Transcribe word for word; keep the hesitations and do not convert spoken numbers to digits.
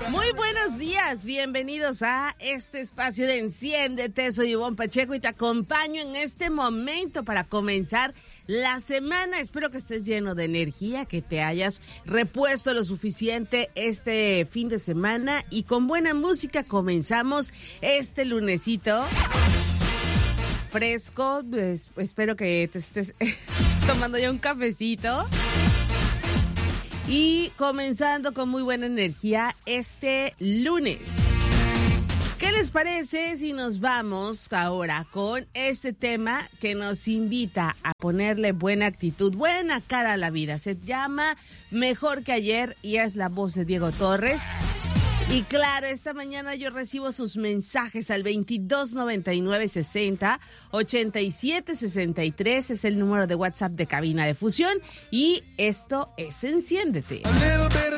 Muy buenos días, bienvenidos a este espacio de Enciéndete. Soy Ivonne Pacheco y te acompaño en este momento para comenzar la semana. Espero que estés lleno de energía, que te hayas repuesto lo suficiente este fin de semana y con buena música comenzamos este lunesito fresco. Pues, espero que te estés tomando ya un cafecito. Y comenzando con muy buena energía este lunes. ¿Qué les parece si nos vamos ahora con este tema que nos invita a ponerle buena actitud, buena cara a la vida? Se llama Mejor que Ayer y es la voz de Diego Torres. Y claro, esta mañana yo recibo sus mensajes al veintidós noventa y nueve sesenta ochenta y siete sesenta y tres, es el número de WhatsApp de Cabina de Fusión y esto es Enciéndete.